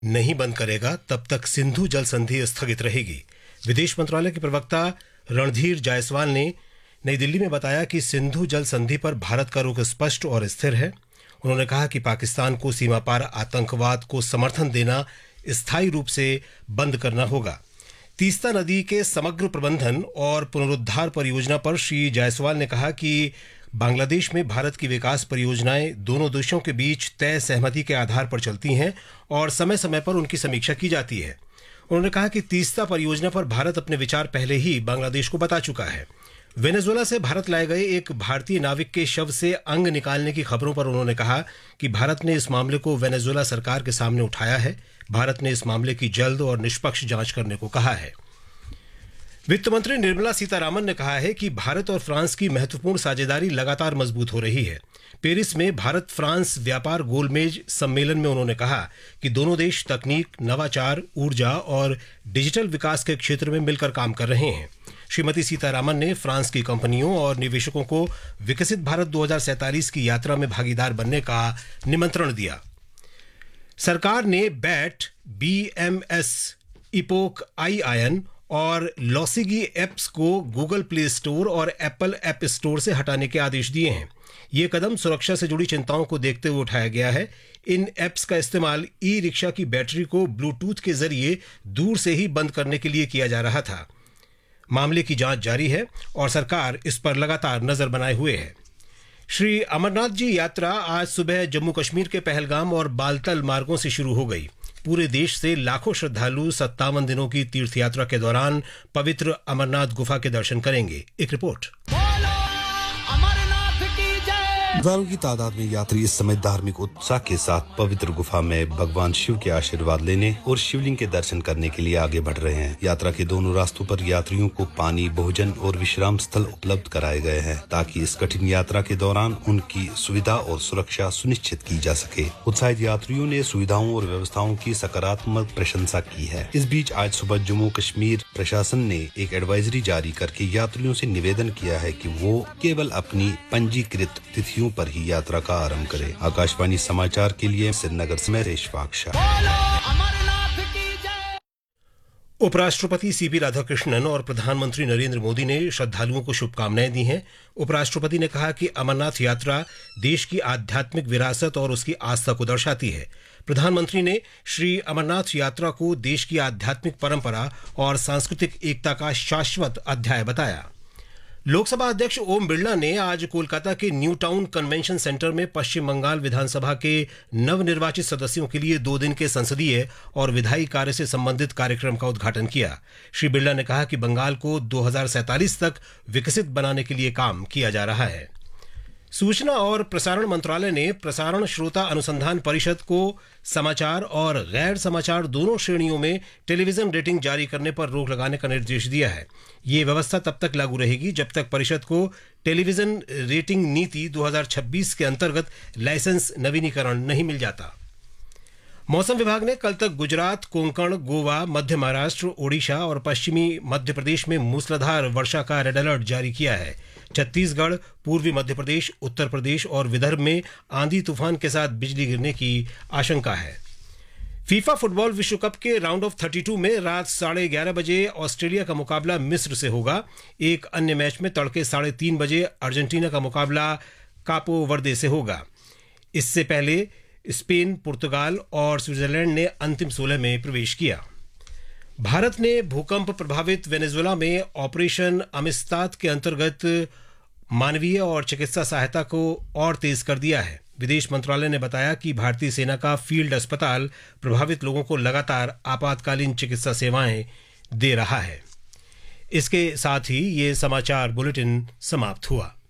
नहीं बंद करेगा तब तक सिंधु जल संधि स्थगित रहेगी। विदेश मंत्रालय के प्रवक्ता रणधीर जायसवाल ने नई दिल्ली में बताया कि सिंधु जल संधि पर भारत का रुख स्पष्ट और स्थिर है। उन्होंने कहा कि पाकिस्तान को सीमा पार आतंकवाद को समर्थन देना स्थायी रूप से बंद करना होगा। तीस्ता नदी के समग्र प्रबंधन और पुनरुद्धार परियोजना पर श्री जायसवाल ने कहा कि बांग्लादेश में भारत की विकास परियोजनाएं दोनों देशों के बीच तय सहमति के आधार पर चलती हैं और समय समय पर उनकी समीक्षा की जाती है। उन्होंने कहा कि तीस्ता परियोजना पर भारत अपने विचार पहले ही बांग्लादेश को बता चुका है। वेनेजुएला से भारत लाए गए एक भारतीय नाविक के शव से अंग निकालने की खबरों पर उन्होंने कहा कि भारत ने इस मामले को वेनेजुएला सरकार के सामने उठाया है। भारत ने इस मामले की जल्द और निष्पक्ष जांच करने को कहा है। वित्त मंत्री निर्मला सीतारामन ने कहा है कि भारत और फ्रांस की महत्वपूर्ण साझेदारी लगातार मजबूत हो रही है। पेरिस में भारत फ्रांस व्यापार गोलमेज सम्मेलन में उन्होंने कहा कि दोनों देश तकनीक, नवाचार, ऊर्जा और डिजिटल विकास के क्षेत्र में मिलकर काम कर रहे हैं। श्रीमती सीतारामन ने फ्रांस की कंपनियों और निवेशकों को विकसित भारत 2047 की यात्रा में भागीदार बनने का निमंत्रण दिया। सरकार ने बैट, BMS, इपोक IIN और लॉसिगी एप्स को गूगल प्ले स्टोर और एप्पल ऐप स्टोर से हटाने के आदेश दिए हैं। ये कदम सुरक्षा से जुड़ी चिंताओं को देखते हुए उठाया गया है। इन ऐप्स का इस्तेमाल ई-रिक्शा की बैटरी को ब्लूटूथ के जरिए दूर से ही बंद करने के लिए किया जा रहा था। मामले की जांच जारी है और सरकार इस पर लगातार नजर बनाए हुए है। श्री अमरनाथ जी यात्रा आज सुबह जम्मू कश्मीर के पहलगाम और बालतल मार्गों से शुरू हो गई। पूरे देश से लाखों श्रद्धालु 57 दिनों की तीर्थ यात्रा के दौरान पवित्र अमरनाथ गुफा के दर्शन करेंगे। एक रिपोर्ट। हजारों की तादाद में यात्री इस समय धार्मिक उत्साह के साथ पवित्र गुफा में भगवान शिव के आशीर्वाद लेने और शिवलिंग के दर्शन करने के लिए आगे बढ़ रहे हैं। यात्रा के दोनों रास्तों पर यात्रियों को पानी, भोजन और विश्राम स्थल उपलब्ध कराए गए हैं ताकि इस कठिन यात्रा के दौरान उनकी सुविधा और सुरक्षा सुनिश्चित की जा सके। उत्साहित यात्रियों ने सुविधाओं और व्यवस्थाओं की सकारात्मक प्रशंसा की है। इस बीच आज सुबह जम्मू कश्मीर प्रशासन ने एक एडवाइजरी जारी करके यात्रियों से निवेदन किया है कि वो केवल अपनी पंजीकृत तिथियों पर ही यात्रा का आरंभ करें। आकाशवाणी समाचार के लिए श्रीनगर से मैं रेशवाक शाह। उपराष्ट्रपति सीपी राधाकृष्णन और प्रधानमंत्री नरेंद्र मोदी ने श्रद्धालुओं को शुभकामनाएं दी हैं। उपराष्ट्रपति ने कहा कि अमरनाथ यात्रा देश की आध्यात्मिक विरासत और उसकी आस्था को दर्शाती है। प्रधानमंत्री ने श्री अमरनाथ यात्रा को देश की आध्यात्मिक परंपरा और सांस्कृतिक एकता का शाश्वत अध्याय बताया। लोकसभा अध्यक्ष ओम बिरला ने आज कोलकाता के न्यू टाउन कन्वेंशन सेंटर में पश्चिम बंगाल विधानसभा के नवनिर्वाचित सदस्यों के लिए 2 दिन के संसदीय और विधायी कार्य से संबंधित कार्यक्रम का उद्घाटन किया। श्री बिरला ने कहा कि बंगाल को 2047 तक विकसित बनाने के लिए काम किया जा रहा है। सूचना और प्रसारण मंत्रालय ने प्रसारण श्रोता अनुसंधान परिषद को समाचार और गैर समाचार दोनों श्रेणियों में टेलीविजन रेटिंग जारी करने पर रोक लगाने का निर्देश दिया है। ये व्यवस्था तब तक लागू रहेगी जब तक परिषद को टेलीविजन रेटिंग नीति 2026 के अंतर्गत लाइसेंस नवीनीकरण नहीं मिल जाता। मौसम विभाग ने कल तक गुजरात, कोंकण, गोवा, मध्य महाराष्ट्र, ओडिशा और पश्चिमी मध्य प्रदेश में मूसलाधार वर्षा का रेड अलर्ट जारी किया है। छत्तीसगढ़, पूर्वी मध्य प्रदेश, उत्तर प्रदेश और विदर्भ में आंधी तूफान के साथ बिजली गिरने की आशंका है। फीफा फुटबॉल विश्व कप के राउंड ऑफ 32 में रात 11:30 बजे ऑस्ट्रेलिया का मुकाबला मिस्र से होगा। एक अन्य मैच में तड़के 3:30 बजे अर्जेंटीना का मुकाबला कापो वर्दे से होगा। इससे पहले स्पेन, पुर्तगाल और स्विट्जरलैंड ने अंतिम 16 में प्रवेश किया। भारत ने भूकंप प्रभावित वेनेजुएला में ऑपरेशन अमिस्ताद के अंतर्गत मानवीय और चिकित्सा सहायता को और तेज कर दिया है। विदेश मंत्रालय ने बताया कि भारतीय सेना का फील्ड अस्पताल प्रभावित लोगों को लगातार आपातकालीन चिकित्सा सेवाएं दे रहा है। इसके साथ ही ये समाचार बुलेटिन समाप्त हुआ।